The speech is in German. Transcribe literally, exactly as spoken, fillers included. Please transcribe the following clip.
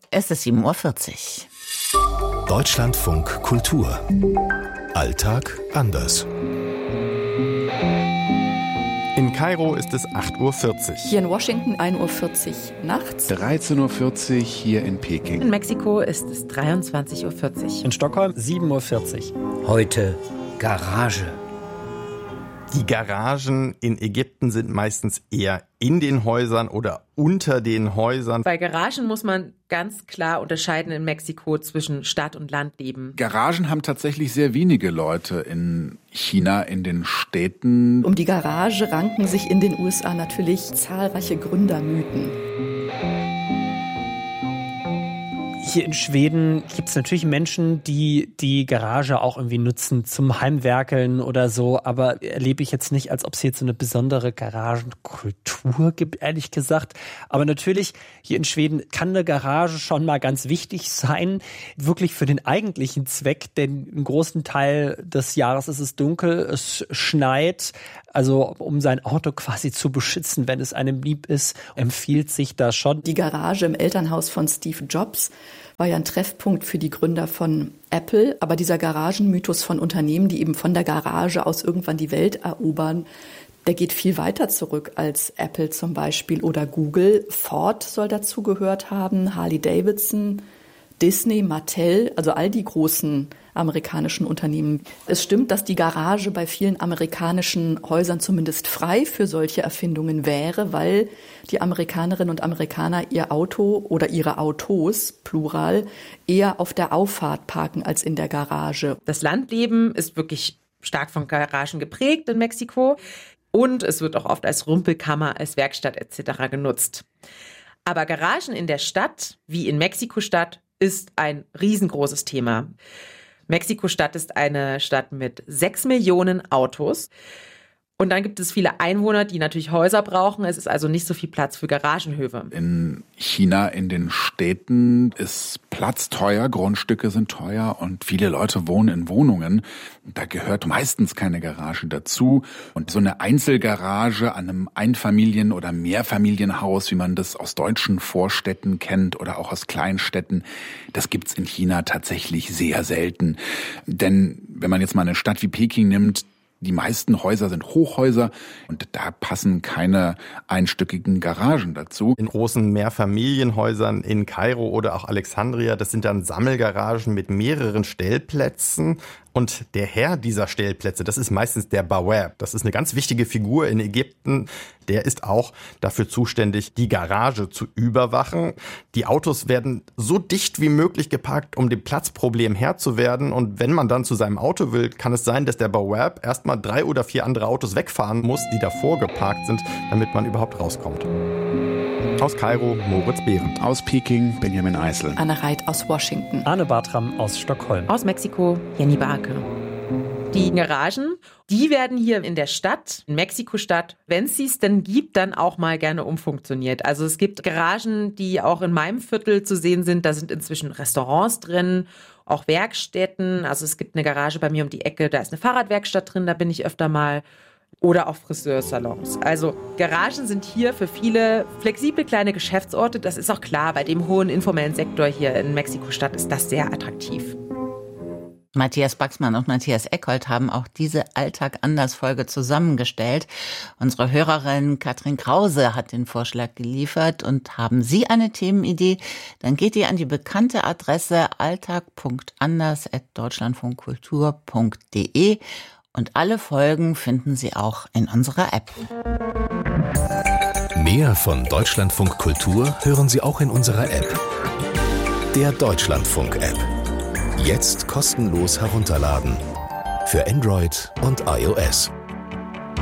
Es ist sieben Uhr vierzig. Deutschlandfunk Kultur. Alltag anders. In Kairo ist es acht Uhr vierzig. Hier in Washington ein Uhr vierzig nachts. dreizehn Uhr vierzig hier in Peking. In Mexiko ist es dreiundzwanzig Uhr vierzig. In Stockholm sieben Uhr vierzig. Heute Garage. Die Garagen in Ägypten sind meistens eher in den Häusern oder unter den Häusern. Bei Garagen muss man ganz klar unterscheiden in Mexiko zwischen Stadt- und Landleben. Garagen haben tatsächlich sehr wenige Leute in China, in den Städten. Um die Garage ranken sich in den U S A natürlich zahlreiche Gründermythen. Hier in Schweden gibt es natürlich Menschen, die die Garage auch irgendwie nutzen zum Heimwerkeln oder so, aber erlebe ich jetzt nicht, als ob es jetzt so eine besondere Garagenkultur gibt, ehrlich gesagt. Aber natürlich, hier in Schweden kann eine Garage schon mal ganz wichtig sein, wirklich für den eigentlichen Zweck, denn einen großen Teil des Jahres ist es dunkel, es schneit, also um sein Auto quasi zu beschützen, wenn es einem lieb ist, empfiehlt sich da schon. Die Garage im Elternhaus von Steve Jobs war ja ein Treffpunkt für die Gründer von Apple. Aber dieser Garagenmythos von Unternehmen, die eben von der Garage aus irgendwann die Welt erobern, der geht viel weiter zurück als Apple zum Beispiel oder Google. Ford soll dazugehört haben, Harley Davidson, Disney, Mattel, also all die großen amerikanischen Unternehmen. Es stimmt, dass die Garage bei vielen amerikanischen Häusern zumindest frei für solche Erfindungen wäre, weil die Amerikanerinnen und Amerikaner ihr Auto oder ihre Autos, plural, eher auf der Auffahrt parken als in der Garage. Das Landleben ist wirklich stark von Garagen geprägt in Mexiko und es wird auch oft als Rumpelkammer, als Werkstatt et cetera genutzt. Aber Garagen in der Stadt, wie in Mexiko-Stadt, ist ein riesengroßes Thema. Mexiko-Stadt ist eine Stadt mit sechs Millionen Autos. Und dann gibt es viele Einwohner, die natürlich Häuser brauchen. Es ist also nicht so viel Platz für Garagenhöfe. In China, in den Städten ist Platz teuer, Grundstücke sind teuer und viele Leute wohnen in Wohnungen. Da gehört meistens keine Garage dazu. Und so eine Einzelgarage an einem Einfamilien- oder Mehrfamilienhaus, wie man das aus deutschen Vorstädten kennt oder auch aus Kleinstädten, das gibt's in China tatsächlich sehr selten. Denn wenn man jetzt mal eine Stadt wie Peking nimmt, die meisten Häuser sind Hochhäuser und da passen keine einstöckigen Garagen dazu. In großen Mehrfamilienhäusern in Kairo oder auch Alexandria, das sind dann Sammelgaragen mit mehreren Stellplätzen. Und der Herr dieser Stellplätze, das ist meistens der Bawab. Das ist eine ganz wichtige Figur in Ägypten. Der ist auch dafür zuständig, die Garage zu überwachen. Die Autos werden so dicht wie möglich geparkt, um dem Platzproblem Herr zu werden. Und wenn man dann zu seinem Auto will, kann es sein, dass der Bawab erstmal drei oder vier andere Autos wegfahren muss, die davor geparkt sind, damit man überhaupt rauskommt. Aus Kairo, Moritz Behrendt. Aus Peking, Benjamin Eisel. Anna Reit aus Washington. Arne Bartram aus Stockholm. Aus Mexiko, Jenny Barke. Die Garagen, die werden hier in der Stadt, in Mexiko-Stadt, wenn es sie denn gibt, dann auch mal gerne umfunktioniert. Also es gibt Garagen, die auch in meinem Viertel zu sehen sind. Da sind inzwischen Restaurants drin, auch Werkstätten. Also es gibt eine Garage bei mir um die Ecke, da ist eine Fahrradwerkstatt drin, da bin ich öfter mal. Oder auch Friseursalons. Also Garagen sind hier für viele flexible kleine Geschäftsorte. Das ist auch klar, bei dem hohen informellen Sektor hier in Mexiko-Stadt ist das sehr attraktiv. Matthias Baxmann und Matthias Eckholt haben auch diese Alltag-anders-Folge zusammengestellt. Unsere Hörerin Katrin Krause hat den Vorschlag geliefert. Und haben Sie eine Themenidee, dann geht ihr an die bekannte Adresse alltag punkt anders at deutschlandfunkkultur punkt de. Und alle Folgen finden Sie auch in unserer App. Mehr von Deutschlandfunk Kultur hören Sie auch in unserer App. Der Deutschlandfunk-App. Jetzt kostenlos herunterladen. Für Android und iOS.